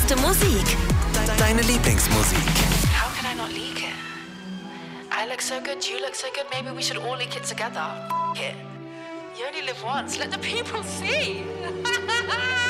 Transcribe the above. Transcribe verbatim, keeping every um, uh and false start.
beste Musik. Deine Lieblingsmusik. How can I not leak it? I look so good, you look so good, maybe we should all leak it together. F- it. You only live once, let the people see.